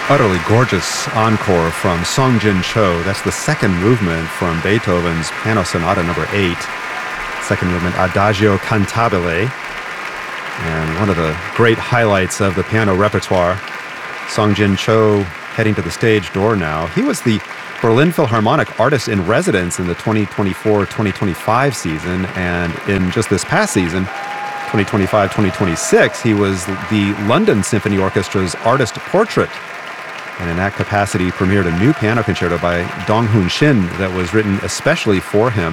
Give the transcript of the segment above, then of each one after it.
Utterly gorgeous encore from Song Jin-cho. That's the second movement from Beethoven's Piano Sonata No. 8. Second movement, Adagio Cantabile. And one of the great highlights of the piano repertoire, Song Jin-cho heading to the stage door now. He was the Berlin Philharmonic Artist in Residence in the 2024-2025 season, and in just this past season, 2025-2026, he was the London Symphony Orchestra's Artist Portrait. And in that capacity, premiered a new piano concerto by Dong-Hoon Shin that was written especially for him.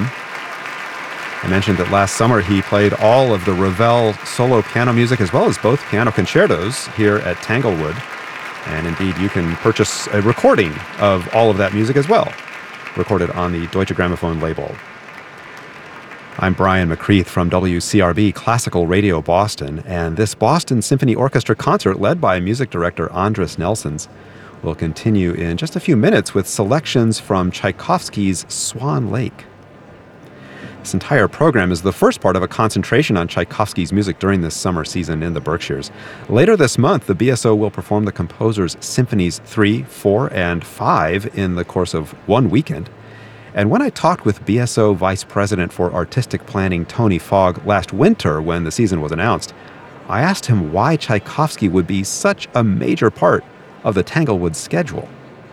I mentioned that last summer he played all of the Ravel solo piano music as well as both piano concertos here at Tanglewood. And indeed, you can purchase a recording of all of that music as well, recorded on the Deutsche Grammophon label. I'm Brian McCreath from WCRB Classical Radio Boston, and this Boston Symphony Orchestra concert led by music director Andris Nelsons will continue in just a few minutes with selections from Tchaikovsky's Swan Lake. This entire program is the first part of a concentration on Tchaikovsky's music during this summer season in the Berkshires. Later this month, the BSO will perform the composer's Symphonies 3, 4, and 5 in the course of one weekend. And when I talked with BSO Vice President for Artistic Planning Tony Fogg last winter when the season was announced, I asked him why Tchaikovsky would be such a major part of the Tanglewood schedule.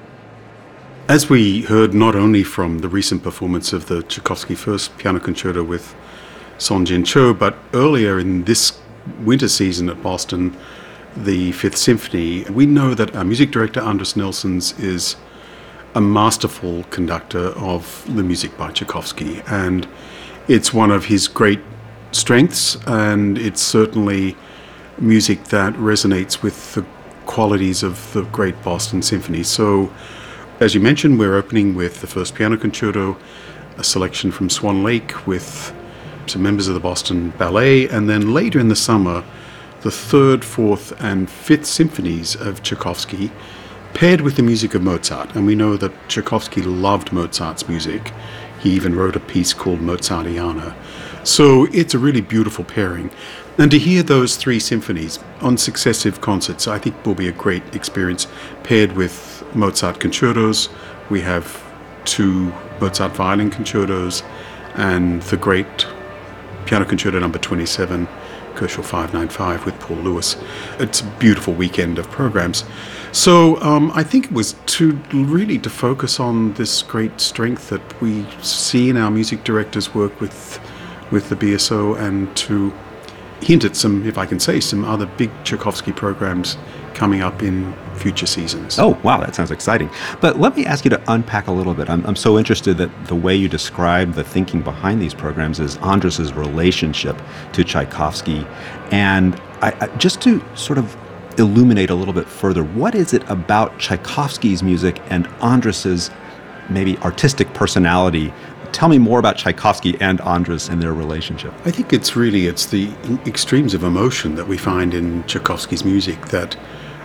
As we heard not only from the recent performance of the Tchaikovsky First Piano Concerto with Song Jin-cho, but earlier in this winter season at Boston, the Fifth Symphony, we know that our music director Andris Nelsons is a masterful conductor of the music by Tchaikovsky, and it's one of his great strengths, and it's certainly music that resonates with the qualities of the great Boston Symphony. So, as you mentioned, we're opening with the First Piano Concerto, a selection from Swan Lake with some members of the Boston Ballet, and then later in the summer, the Third, Fourth, and Fifth Symphonies of Tchaikovsky, paired with the music of Mozart. And we know that Tchaikovsky loved Mozart's music. He even wrote a piece called Mozartiana. So it's a really beautiful pairing. And to hear those three symphonies on successive concerts, I think will be a great experience. Paired with Mozart concertos, we have two Mozart violin concertos and the great Piano Concerto No. 27, Koshel 595 with Paul Lewis. It's a beautiful weekend of programs. So I think it was to focus on this great strength that we see in our music directors' work with the BSO, and to hint at some, if I can say, some other big Tchaikovsky programs coming up in future seasons. Oh, wow, that sounds exciting. But let me ask you to unpack a little bit. I'm so interested that the way you describe the thinking behind these programs is Andris's relationship to Tchaikovsky. And I just to sort of illuminate a little bit further, what is it about Tchaikovsky's music and Andris's maybe artistic personality? Tell me more about Tchaikovsky and Andris and their relationship. I think it's the extremes of emotion that we find in Tchaikovsky's music that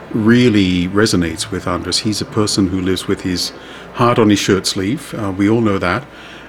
really resonates with Andris. He's a person who lives with his heart on his shirt sleeve. We all know that.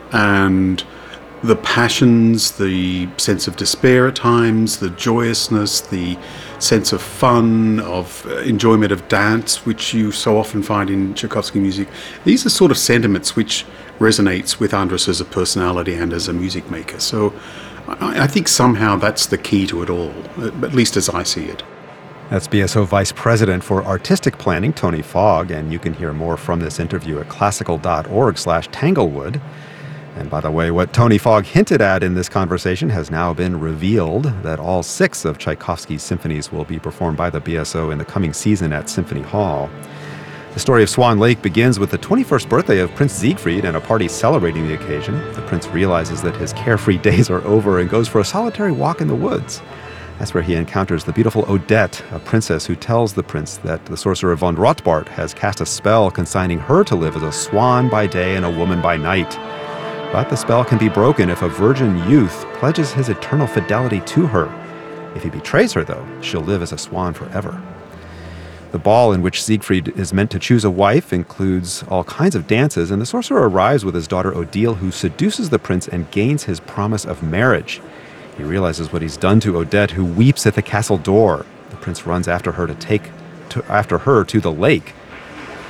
And the passions, the sense of despair at times, the joyousness, the sense of fun, of enjoyment of dance, which you so often find in Tchaikovsky music. These are sort of sentiments which resonates with Andris as a personality and as a music maker. So I think somehow that's the key to it all, at least as I see it. That's BSO Vice President for Artistic Planning, Tony Fogg, and you can hear more from this interview at classical.org/Tanglewood. And by the way, what Tony Fogg hinted at in this conversation has now been revealed, that all 6 of Tchaikovsky's symphonies will be performed by the BSO in the coming season at Symphony Hall. The story of Swan Lake begins with the 21st birthday of Prince Siegfried and a party celebrating the occasion. The prince realizes that his carefree days are over and goes for a solitary walk in the woods. That's where he encounters the beautiful Odette, a princess who tells the prince that the sorcerer von Rotbart has cast a spell consigning her to live as a swan by day and a woman by night. But the spell can be broken if a virgin youth pledges his eternal fidelity to her. If he betrays her, though, she'll live as a swan forever. The ball in which Siegfried is meant to choose a wife includes all kinds of dances, and the sorcerer arrives with his daughter Odile, who seduces the prince and gains his promise of marriage. He realizes what he's done to Odette, who weeps at the castle door. The prince runs after her to the lake,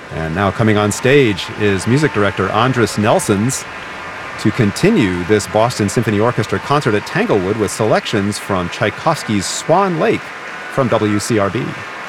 And now coming on stage is music director Andris Nelsons to continue this Boston Symphony Orchestra concert at Tanglewood with selections from Tchaikovsky's Swan Lake from WCRB.